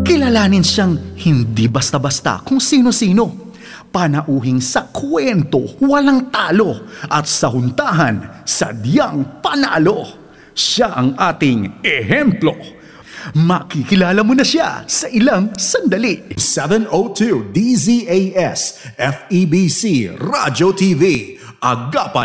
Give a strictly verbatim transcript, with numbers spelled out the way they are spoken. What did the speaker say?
Kilalanin siyang hindi basta-basta kung sino-sino. Panauhing sa kwento walang talo at sa huntahan sadyang panalo. Siya ang ating ehemplo. Makikilala mo na siya sa ilang sandali. seven oh two D Z A S F E B C Radyo T V Agapay